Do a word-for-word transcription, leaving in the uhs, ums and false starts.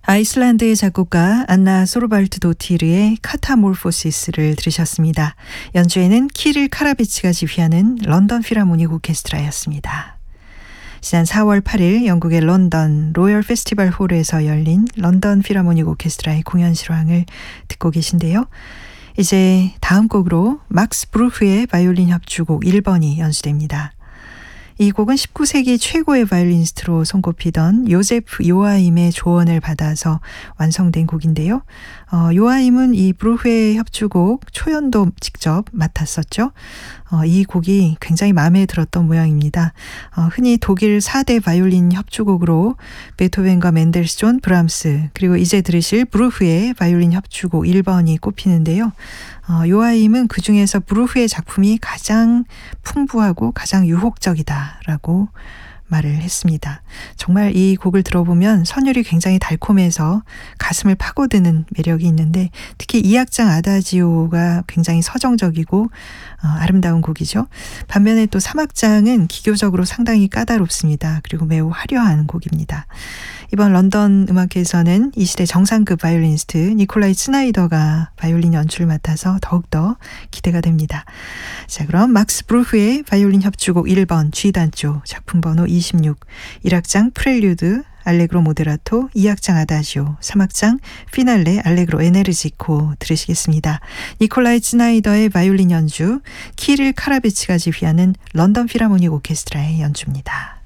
아이슬란드의 작곡가 안나 소르발트도티르의 카타몰포시스를 들으셨습니다. 연주에는 키릴 카라비치가 지휘하는 런던 필하모닉 오케스트라였습니다. 지난 사월 팔일 영국의 런던 로열 페스티벌 홀에서 열린 런던 필하모닉 오케스트라의 공연 실황을 듣고 계신데요. 이제 다음 곡으로 막스 브루흐의 바이올린 협주곡 일 번이 연주됩니다. 이 곡은 십구 세기 최고의 바이올리니스트로 손꼽히던 요제프 요하임의 조언을 받아서 완성된 곡인데요. 어, 요하임은 이 브루흐의 협주곡 초연도 직접 맡았었죠. 어, 이 곡이 굉장히 마음에 들었던 모양입니다. 어, 흔히 독일 사 대 바이올린 협주곡으로 베토벤과 멘델스존, 브람스 그리고 이제 들으실 브루흐의 바이올린 협주곡 일 번이 꼽히는데요. 어, 요하임은 그중에서 브루흐의 작품이 가장 풍부하고 가장 유혹적이다라고 말을 했습니다. 정말 이 곡을 들어보면 선율이 굉장히 달콤해서 가슴을 파고드는 매력이 있는데 특히 이 악장 아다지오가 굉장히 서정적이고 어, 아름다운 곡이죠. 반면에 또 삼 악장은 기교적으로 상당히 까다롭습니다. 그리고 매우 화려한 곡입니다. 이번 런던 음악회에서는 이 시대 정상급 바이올리니스트 니콜라이 스나이더가 바이올린 연주를 맡아서 더욱더 기대가 됩니다. 자, 그럼 막스 브루흐의 바이올린 협주곡 일 번 G단조 작품 번호 이십육, 일 악장 프렐류드 알레그로 모데라토, 이 악장 아다지오, 삼 악장 피날레 알레그로 에네르지코 들으시겠습니다. 니콜라이 스나이더의 바이올린 연주, 키릴 카라비치가 지휘하는 런던 필하모닉 오케스트라의 연주입니다.